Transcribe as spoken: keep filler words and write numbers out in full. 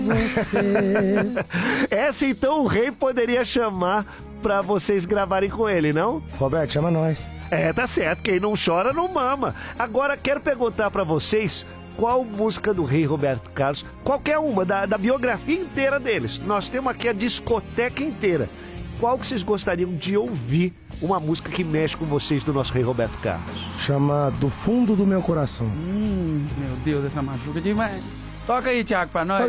você. Essa então o rei poderia chamar pra vocês gravarem com ele, não? Roberto, chama nós. É, tá certo. Quem não chora não mama. Agora quero perguntar pra vocês qual música do rei Roberto Carlos, qualquer uma, da, da biografia inteira deles. Nós temos aqui a discoteca inteira. Qual que vocês gostariam de ouvir uma música que mexe com vocês do nosso rei Roberto Carlos? Chama Do Fundo do Meu Coração. Hum, meu Deus, essa machuca demais. Toca aí, Thiago, pra nós.